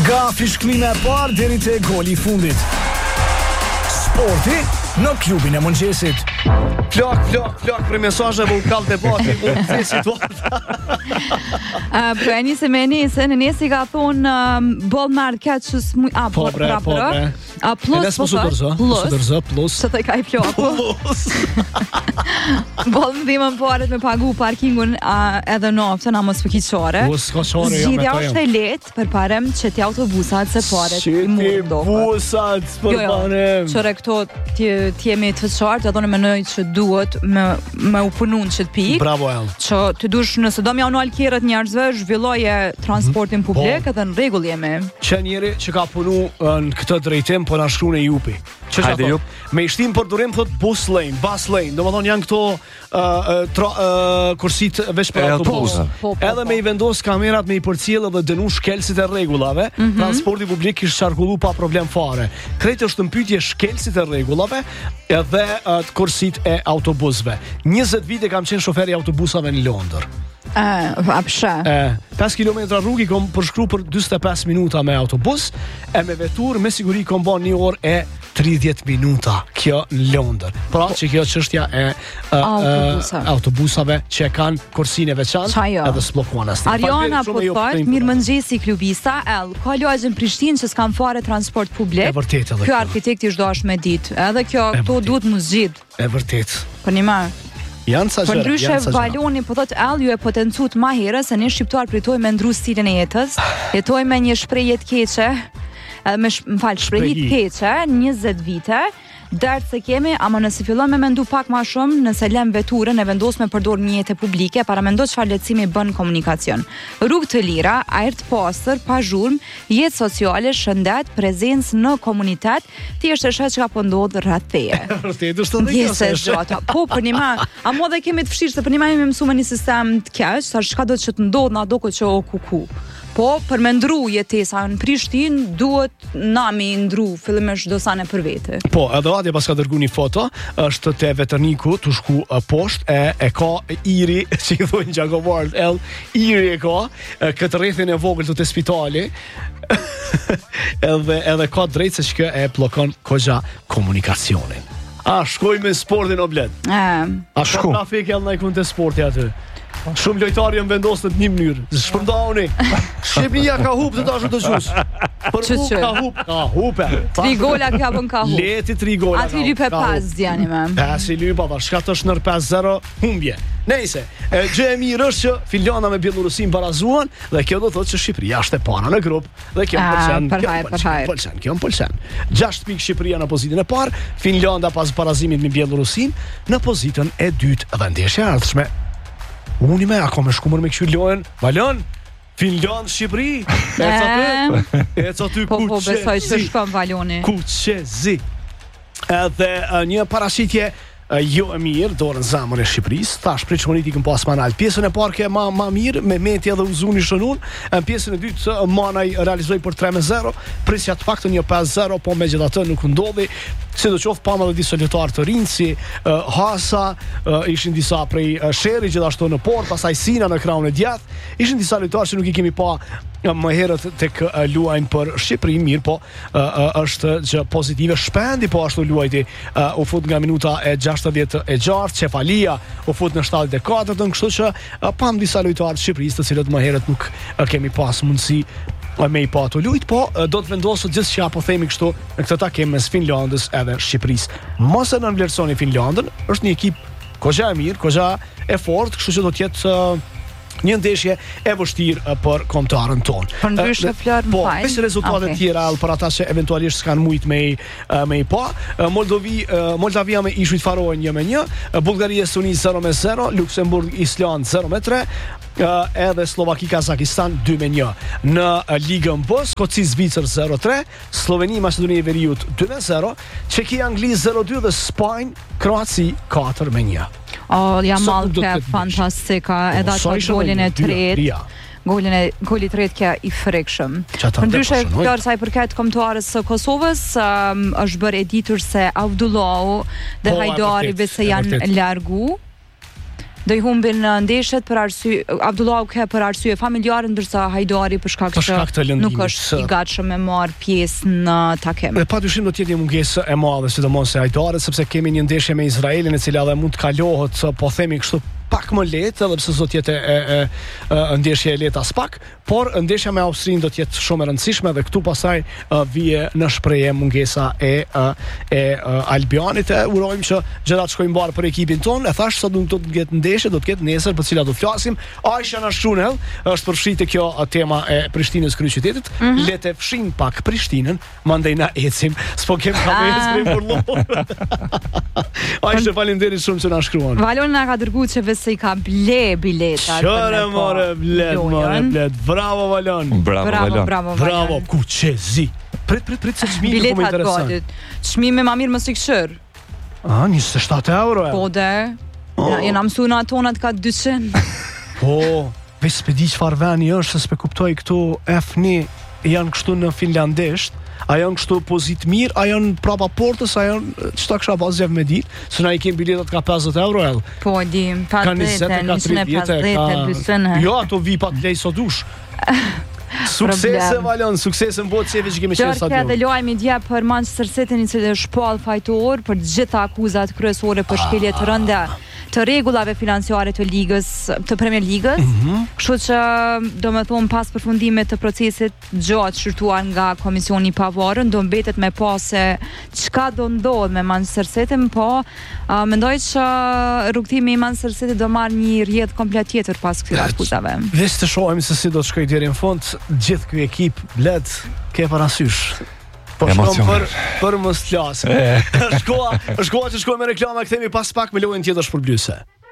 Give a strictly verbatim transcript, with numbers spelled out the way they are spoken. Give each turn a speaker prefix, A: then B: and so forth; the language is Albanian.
A: Nga fishklina e parë deri te goli i fundit. Sporti në klubin e mëngjesit.
B: Flak, flak, flak për mesazhe u kall debati, u the situata.
C: Uh, po e nisë me nisë, në nisë i ka thonë um, boll market që s'mu... A,
B: Po bre, po bre.
C: A, plus,
B: po
C: po
B: thë,
C: plus,
B: plus.
C: që të ka i floku.
B: Plus.
C: Boll më dhimën paret me pagu parkingun uh, edhe noftën, a mos pëkiqore.
B: Po s'ka qore, jo me
C: Zgjidhja
B: to
C: është e lehtë për parem që ti autobusat se paret
B: Që
C: i murë
B: ti
C: do.
B: busat për
C: Jo, jo,
B: parem.
C: qëre këto ti jemi të qartë, edhe në menoj që duhet me, me u punun që të pikë.
B: Bravo El.
C: Që të dush nëse do mja unual kjerët njerëzve, zhvilloje transportin publik
B: Po.
C: edhe në rregull jemi.
B: Që njeri që ka punu uh, në këtë drejtim, po na shkruan e jupi. Që
D: Hajde,
B: thot?
D: jup.
B: Me i shtim për durim thot bus lane, bus lane. Domethënë janë këto uh, uh, tra, uh, kursit veç për
D: E,
B: autobus.
D: po,
C: po, po,
B: Edhe
C: po.
B: me i vendos kamerat, me i përcjell dhe dënu shkelësit e rregullave,
C: Mhm.
B: transporti publik kishte qarkullu pa problem fare. Krejt është në pyetje shkelësit e rregullave edhe uh, kursit e autobusëve. njëzet vite kam qenë shoferi i autobusave në Londër.
C: E, a pëshe.
B: E, pesë kilometra rrugë i kom përshkru për dyzet e pesë minuta me autobus, e me vetur me siguri kom bën një orë e tridhjetë minuta kjo në Londër. Pra që kjo çështja e, e,
C: Autobusave.
B: e autobusave që kanë kursinë e veçantë
C: Qa jo?
B: edhe s'bllokuan as.
C: Ariana po thot, mirë mëngjesi klubista, el, ka lojën Prishtinë që s'kan fare transport publik.
B: E vërtet edhe
C: Ky
B: kjo.
C: arkitekti është dash me ditë. Edhe kjo
B: E
C: këto
B: vërtet.
C: duhet mu zgjidh.
B: E vërtet.
C: Po një ma.
B: Janë sa
C: Po
B: gjëra,
C: ndryshe
B: janë sa gjëra.
C: Valoni po thot el ju e potencut ma herë se ne shqiptar pritojmë me ndru stilin e jetës, jetojmë me një shprehje të keqe, edhe me sh, më fal, shprehje të
B: Shprehi.
C: keqe, njëzet vite. Dert se kemi, ama nëse fillon me mendu pak ma shumë, nëse lem veturën e vendos me përdor mjete publike, para mendo çfarë lehtësimi bën komunikacion. Rrugë të lira, ajër të pastër, pa zhurmë, jetë sociale, shëndet, prezencë në komunitet, ti është e shet që ka po ndodhë rreth teje.
B: Vërtet është edhe kjo.
C: Ndjese
B: se është-
C: gjata. Po për një ma, a mo dhe kemi të fshirë se për një ma jemi mësu me një sistem të keq, sa shka do të që të ndodhë na do këtë që o kuku. Po, për me ndru jetesa në Prishtinë, duhet na me ndru fillimisht do sane për vete.
B: Po, edhe atje pas ka dërgu një foto, është te veterniku të shku uh, poshtë, e, e ka iri, që i thujnë gjakovarët, el, iri e ka, e, këtë rrethin e vogël të të spitali, edhe, edhe ka drejtë se që kjo e plokon kogja komunikacionin. A, shkoj me sportin o bled.
C: E,
B: A,
D: Shku.
B: shku. Trafik e në i të sporti aty. Shumë lojtarë janë vendosur në një mënyrë. Shpërndahuni. Shqipëria ka hub të dashur të gjus. Për
C: Që,
B: hub
C: që?
B: ka hub. Ka hupe.
C: tri gola kja bën ka hu.
B: Leti tri gola.
C: Ati
B: ka hu.
C: lype
B: Ka hu.
C: pas zjani me.
B: Pes i lypa, pa shka të është nër pesë zero humbje. Nejse, e, gjë e mirë është që Finlanda me Bielorusin barazuan dhe kjo do thotë që Shqipëria është e para në grup dhe kjo më
C: Ah,
B: pëlqen,
C: për
B: kjo
C: hajr,
B: më
C: për
B: pëlqen,
C: hajr.
B: pëlqen, kjo më pëlqen. gjashtë pikë Shqipëria në pozitën e parë, Finlanda pas barazimit me Bielorusin në pozitën e dytë dhe ndeshja e ardhshme. Unë me ako me shkumër me këshu lojën, Valon, Finland, Shqipëri, e ca ty, e ca ty
C: Po, po,
B: ku
C: besoj që
B: qezi.
C: shkon Valoni.
B: Ku qezi. Edhe uh, një parashitje uh, jo e mirë dorën zamër e Shqipërisë. Tash prit çmoniti këm pas manal. Pjesën e parë ke ma ma mirë me Meti edhe Uzuni shënun. Në pjesën e dytë uh, Manaj realizoi për tre me zero. Prisja të paktën një pesë zero, po megjithatë nuk ndodhi. Sidoqoftë pam edhe disa lojtarë të rinj si uh, Hasa, uh, ishin disa prej uh, Sheri gjithashtu në port, pastaj Sina në krahun e djathtë. Ishin disa lojtarë që nuk i kemi pa uh, më herët tek uh, luajnë për Shqipërinë, mirë, po uh, uh, është gjë pozitive. Shpendi po ashtu luajti, uh, u fut nga minuta e gjashtëdhjetë e gjartë, Çefalia u fut në shtatëdhjetë e katërt, kështu që uh, pam disa lojtarë të Shqipërisë të cilët më herët nuk uh, kemi pas mundësi me i pa të lujt, po do të vendosët gjithë që apo themi kështu në këtë takim mes Finlandës edhe Shqipërisë. Mos e nënvlerësoni Finlandën, është një ekip kogja e mirë, kogja e fortë, kështu që do të jetë uh, një ndeshje e vështirë uh, për kombëtarën tonë.
C: Për ndryshe,
B: Uh,
C: Flor, më
B: Po,
C: fal.
B: pesë rezultate
C: Okej.
B: tjera për ata që eventualisht s'kan mujt me i, uh, me i pa. Uh, Moldovi, uh, Moldavia me Ishujt Faroe një me një, uh, Bullgaria Estoni zero me zero, Luksemburg Island zero me tre, Uh, edhe Slovaki Kazakistan dy me një. Në uh, Ligën B, Skoci Zvicër zero tre, Sloveni Maqedonia e Veriut dy me zero, Çeki Angli zero dy dhe Spanjë Kroaci katër me një.
C: O, jam
B: Sa
C: malë
B: nuk do të
C: ke
B: ketë
C: fantastika,
B: Po,
C: edhe
B: sa
C: ato
B: isha
C: golin
B: me
C: e
B: dy,
C: tret.
B: Ria.
C: Golin e goli i tret kja i frikshëm.
B: Qa ta
C: Për ndryshe,
B: dhe po shënoj.
C: Flor, sa i përket kombëtarës së Kosovës, um, është bërë e ditur se Avdullahu dhe
B: Po, e
C: Hajdari
B: vërtet,
C: bese
B: e
C: janë
B: vërtet.
C: largu. do i humbin uh, ndeshjet për arsye Abdullahu ka për arsye familjare, ndërsa Hajdari për shkak
B: që
C: nuk është i gatshëm me marr pjesë në takim.
B: Dhe padyshim do të jetë një mungesë e madhe sidomos e Hajdarit, sepse kemi një ndeshje me Izraelin e cila edhe mund të kalohet, po themi kështu pak më lehtë, edhe pse do të jetë e, e, e ndeshje e lehtë as pak, por ndeshja me Austrinë do të jetë shumë e rëndësishme dhe këtu pasaj uh, vije në shprehje mungesa e uh, e uh, Albionit. E urojmë që gjërat shkojnë mbar për ekipin ton. E thash sot nuk do të ketë ndeshje, do të ketë nesër për cilat do të flasim. Aisha na shunel, është përfshirë kjo tema e Prishtinës kryeqytetit. Mm -hmm. Le të fshim pak Prishtinën, mandej na ecim. S'po kem kamerës për burllor. Aisha, faleminderit shumë që na shkruan.
C: Valon na ka dërguar që se i ka ble biletat.
B: Çfarë more blet, more blet. Bravo Valon.
D: Bravo,
C: bravo,
D: Valon.
C: bravo,
B: bravo, kuçezi. Prit, prit, prit se çmimi po më intereson.
C: Biletat çmimi më mirë mos i kshir.
B: Ah, njëzet e shtatë euro.
C: Po der. Oh. Ja, jena mësuar na tonat ka dyqind.
B: Po, veç s'pedi çfarë veni është, se s'pe kuptoj këtu F një janë kështu në finlandesht. A janë kështu pozit mirë, a janë prapa portës, a janë çta kisha pas jev me ditë, se na i kemi biletat ka pesëdhjetë euro el.
C: Po di,
B: ka njëzet, ka tridhjetë. Jo, ato vi pa të lej sot dush. Suksese Valon, suksese në botë çeve që kemi qenë stadion.
C: Gjërë dhe lojmë i dje për Manchester City në cilë shpall fajtor për gjitha akuzat kryesore për shkelje të rënda të rregullave financiare të ligës, të Premier Ligës. Kështu mm -hmm. që do me thonë pas përfundimit të procesit gjatë shërtuar nga Komisioni i Pavarur, do mbetet me pa se çka do ndodh me Manchester City, po uh, mendoj që rrugtimi i Manchester City do marrë një rrjedh komplet tjetër pas këtyre akuzave.
B: Veç të shohim se si do të shkojë deri në fund, gjithë ky ekip blet ke parasysh. Po shkojmë për, për mos të flasim. Shkoa, shkoa që shkojmë me reklama, kthehemi pas pak me lojën tjetër shpërblyese.